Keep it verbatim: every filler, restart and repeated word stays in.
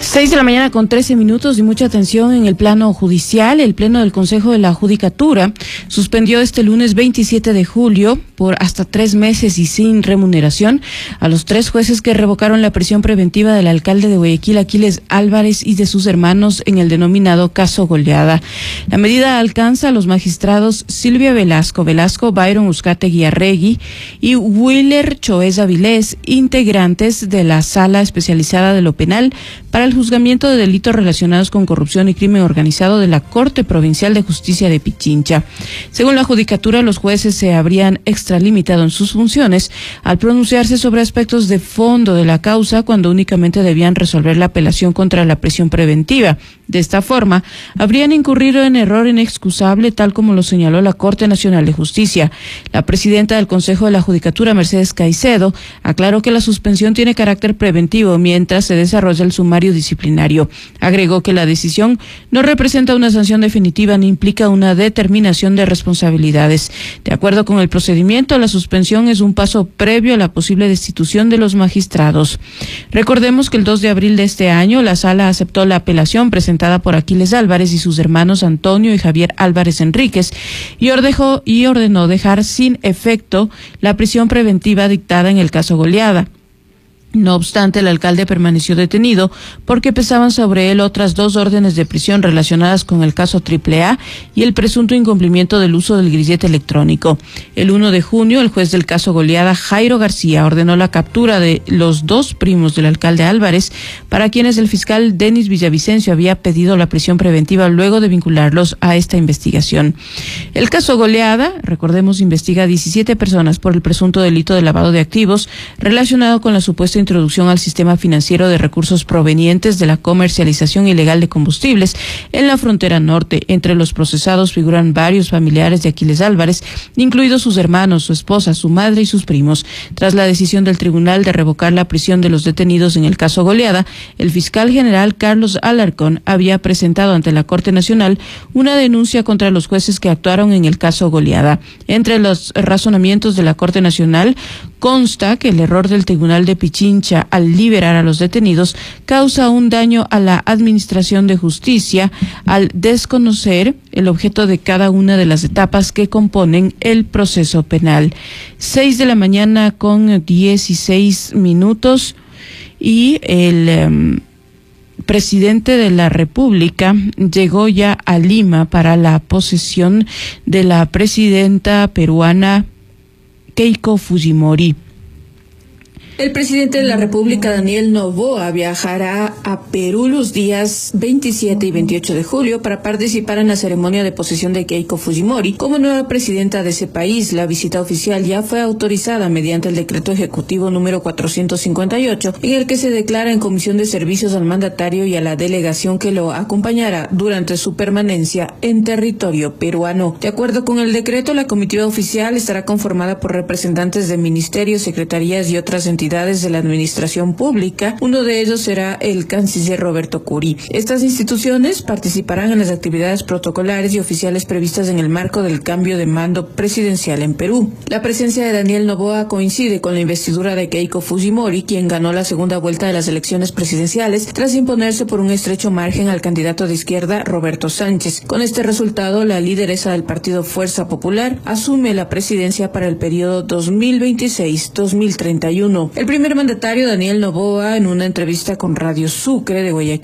Seis de la mañana con trece minutos y mucha atención en el plano judicial. El Pleno del Consejo de la Judicatura suspendió este lunes veintisiete de julio por hasta tres meses y sin remuneración a los tres jueces que revocaron la prisión preventiva del alcalde de Guayaquil, Aquiles Álvarez, y de sus hermanos en el denominado caso Goleada. La medida alcanza a los magistrados Silvia Velasco Velasco, Byron Uzcategui Arregui y Willer Choez Avilés, integrantes de la Sala Especializada de lo Penal para el juzgamiento de delitos relacionados con corrupción y crimen organizado de la Corte Provincial de Justicia de Pichincha. Según la Judicatura, los jueces se habrían extralimitado en sus funciones al pronunciarse sobre aspectos de fondo de la causa cuando únicamente debían resolver la apelación contra la prisión preventiva. De esta forma, habrían incurrido en error inexcusable, tal como lo señaló la Corte Nacional de Justicia. La presidenta del Consejo de la Judicatura, Mercedes Caicedo, aclaró que la suspensión tiene carácter preventivo mientras se desarrolla el sumario disciplinario. Agregó que la decisión no representa una sanción definitiva ni implica una determinación de responsabilidades. De acuerdo con el procedimiento, la suspensión es un paso previo a la posible destitución de los magistrados. Recordemos que el dos de abril de este año, la Sala aceptó la apelación presentada por Aquiles Álvarez y sus hermanos Antonio y Javier Álvarez Enríquez y ordenó, y ordenó dejar sin efecto la prisión preventiva dictada en el caso Goleada. No obstante, el alcalde permaneció detenido porque pesaban sobre él otras dos órdenes de prisión relacionadas con el caso Triple A y el presunto incumplimiento del uso del grillete electrónico. El uno de junio, el juez del caso Goleada, Jairo García, ordenó la captura de los dos primos del alcalde Álvarez, para quienes el fiscal Denis Villavicencio había pedido la prisión preventiva luego de vincularlos a esta investigación. El caso Goleada, recordemos, investiga a diecisiete personas por el presunto delito de lavado de activos relacionado con la supuesta introducción al sistema financiero de recursos provenientes de la comercialización ilegal de combustibles en la frontera norte. Entre los procesados figuran varios familiares de Aquiles Álvarez, incluidos sus hermanos, su esposa, su madre y sus primos. Tras la decisión del tribunal de revocar la prisión de los detenidos en el caso Goleada, el fiscal general Carlos Alarcón había presentado ante la Corte Nacional una denuncia contra los jueces que actuaron en el caso Goleada. Entre los razonamientos de la Corte Nacional consta que el error del Tribunal de Pichincha al liberar a los detenidos causa un daño a la administración de justicia al desconocer el objeto de cada una de las etapas que componen el proceso penal. Seis de la mañana con dieciséis minutos y el um, presidente de la República llegó ya a Lima para la posesión de la presidenta peruana Keiko Fujimori. El presidente de la República, Daniel Noboa, viajará a Perú los días veintisiete y veintiocho de julio para participar en la ceremonia de posesión de Keiko Fujimori como nueva presidenta de ese país. La visita oficial ya fue autorizada mediante el decreto ejecutivo número cuatrocientos cincuenta y ocho, en el que se declara en comisión de servicios al mandatario y a la delegación que lo acompañará durante su permanencia en territorio peruano. De acuerdo con el decreto, la comitiva oficial estará conformada por representantes de ministerios, secretarías y otras entidades de la administración pública. Uno de ellos será el canciller Roberto Curí. Estas instituciones participarán en las actividades protocolares y oficiales previstas en el marco del cambio de mando presidencial en Perú. La presencia de Daniel Noboa coincide con la investidura de Keiko Fujimori, quien ganó la segunda vuelta de las elecciones presidenciales tras imponerse por un estrecho margen al candidato de izquierda Roberto Sánchez. Con este resultado, la lideresa del partido Fuerza Popular asume la presidencia para el periodo dos mil veintiséis a dos mil treinta y uno. El primer mandatario, Daniel Noboa, en una entrevista con Radio Sucre de Guayaquil,